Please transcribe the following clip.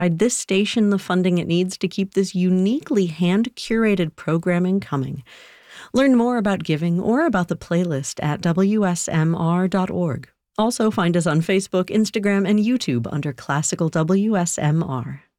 this station the funding it needs to keep this uniquely hand-curated programming coming. Learn more about giving or about the playlist at wsmr.org. Also find us on Facebook, Instagram, and YouTube under Classical WSMR.